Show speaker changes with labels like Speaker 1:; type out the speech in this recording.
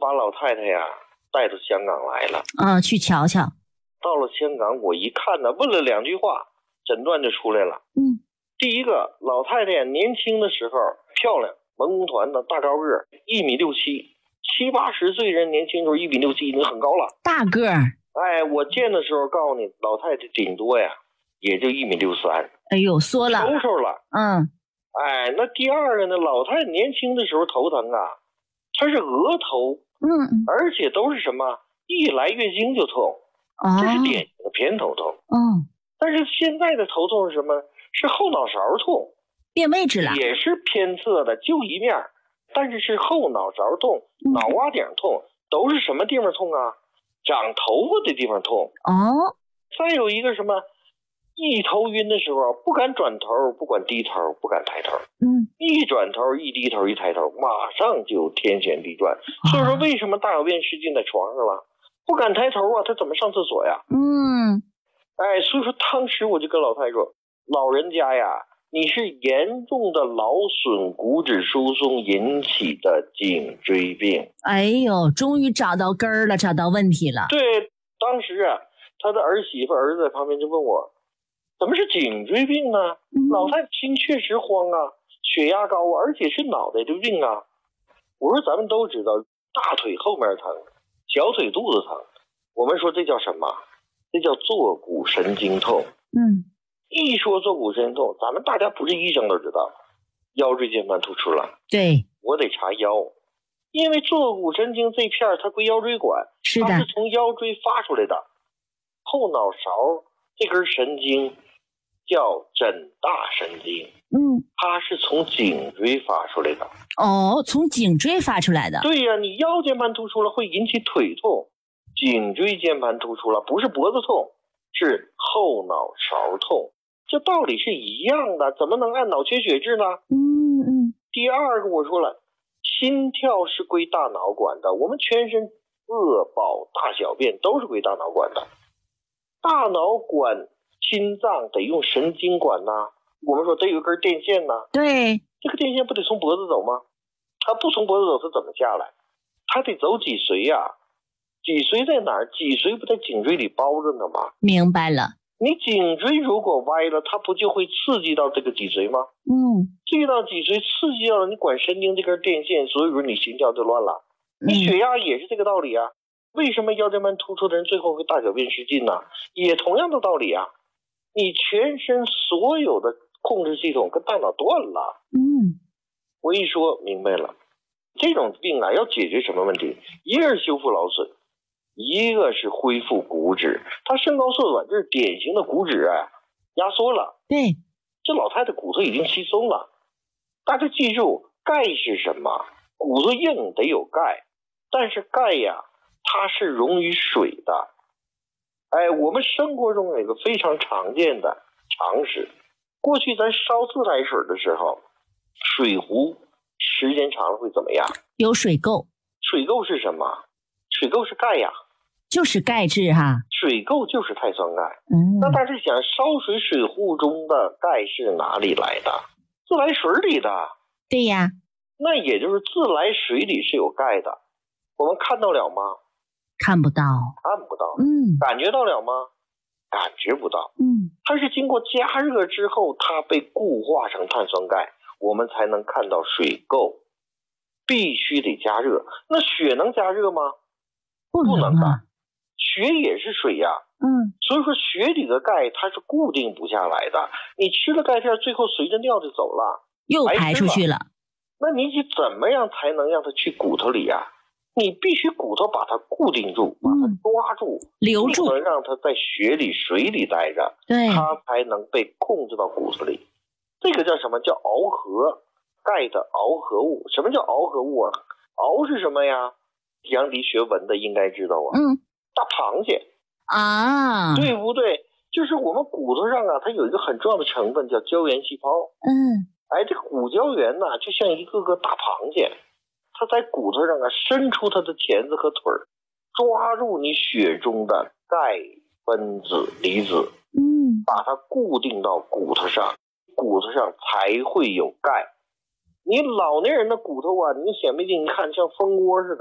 Speaker 1: 把老太太呀带到香港来了。
Speaker 2: 去瞧瞧。
Speaker 1: 到了香港，我一看呢，问了2句话，诊断就出来了。第一个，老太太年轻的时候漂亮，文工团的，大高个，1.67米，70、80岁人年轻时候1.67米已经很高了，
Speaker 2: 大个儿。
Speaker 1: 我见的时候告诉你，老太太顶多呀也就1.63米。
Speaker 2: 哎呦，缩了，
Speaker 1: 抽抽了。那第二个呢，老太太年轻的时候头疼啊，她是额头，而且都是什么，一来月经就痛，这是典型的偏头痛。但是现在的头痛是什么？是后脑勺痛，
Speaker 2: 变位置了，
Speaker 1: 也是偏侧的，就一面，但是后脑勺痛，脑瓜顶痛，都是什么地方痛啊？长头发的地方痛。再有一个什么，一头晕的时候不敢转头，不敢低头，不敢抬头。一转头，一低头，一抬头，马上就天旋地转。所以说为什么大小便失禁在床上了，不敢抬头啊，他怎么上厕所呀？所以说当时我就跟老太太说，老人家呀，你是严重的劳损骨质疏松引起的颈椎病。
Speaker 2: 哎呦，终于找到根儿了，找到问题了。
Speaker 1: 对，当时啊，他的儿媳妇儿子在旁边就问我，怎么是颈椎病呢？老太太心确实慌啊，血压高啊，而且是脑袋的病啊。我说咱们都知道，大腿后面疼，小腿肚子疼，我们说这叫什么？这叫坐骨神经痛。一说坐骨神经痛，咱们大家不是医生都知道，腰椎间盘突出了。
Speaker 2: 对，
Speaker 1: 我得查腰，因为坐骨神经这片它归腰椎管，
Speaker 2: 是的，
Speaker 1: 它是从腰椎发出来的。后脑勺这根神经叫枕大神经，它是从颈椎发出来的。
Speaker 2: 从颈椎发出来的。
Speaker 1: 对呀，你腰间盘突出了会引起腿痛，颈椎间盘突出了不是脖子痛，是后脑勺痛。这道理是一样的，怎么能按脑缺血治呢？第二个我说了，心跳是归大脑管的，我们全身饿饱大小便都是归大脑管的。大脑管心脏得用神经管呐，我们说得有一根电线呐。
Speaker 2: 对，
Speaker 1: 这个电线不得从脖子走吗？它不从脖子走，它怎么下来？它得走脊髓呀。脊髓在哪儿？脊髓不在颈椎里包着呢吗？
Speaker 2: 明白了。
Speaker 1: 你颈椎如果歪了，它不就会刺激到这个脊髓吗？刺激到脊髓，刺激到了你管神经这根电线，所以说你心跳就乱了。你血压也是这个道理啊。为什么腰间盘突出的人最后会大小便失禁呢？也同样的道理啊。你全身所有的控制系统跟大脑断了。我一说明白了，这种病啊要解决什么问题？一个是修复劳损，一个是恢复骨质。它身高缩短，这是典型的骨质压缩了。
Speaker 2: 对，
Speaker 1: 这老太太骨头已经稀松了。大家记住，钙是什么？骨头硬得有钙，但是钙呀，它是溶于水的。我们生活中有一个非常常见的常识，过去咱烧自来水的时候，水壶时间长了会怎么样？
Speaker 2: 有水垢。
Speaker 1: 水垢是什么？水垢是钙呀，
Speaker 2: 就是钙质哈。
Speaker 1: 水垢就是碳酸钙。那大家想，烧水水壶中的钙是哪里来的？自来水里的。
Speaker 2: 对呀。
Speaker 1: 那也就是自来水里是有钙的，我们看到了吗？
Speaker 2: 看不到。
Speaker 1: 看不到。感觉到了吗？感觉不到。它是经过加热之后，它被固化成碳酸钙，我们才能看到水垢。必须得加热。那血能加热吗？不能啊。血也是水呀。所以说血里的钙它是固定不下来的，你吃了钙片，最后随着尿就走了，
Speaker 2: 又排出去了。
Speaker 1: 那你怎么样才能让它去骨头里呀？你必须骨头把它固定住，把它抓住，
Speaker 2: 留住，
Speaker 1: 不能让它在血里水里待着，
Speaker 2: 对，
Speaker 1: 它才能被控制到骨头里。这个叫什么？叫螯合，钙的螯合物。什么叫螯合物啊？螯是什么呀？杨迪学文的应该知道啊。大螃蟹啊，对不对？就是我们骨头上啊，它有一个很重要的成分叫胶原细胞。这个骨胶原呢，就像一个个大螃蟹，它在骨头上啊伸出它的钳子和腿儿，抓住你血中的钙分子离子，把它固定到骨头上，骨头上才会有钙。你老年人的骨头啊，你显微镜一看像蜂窝似的。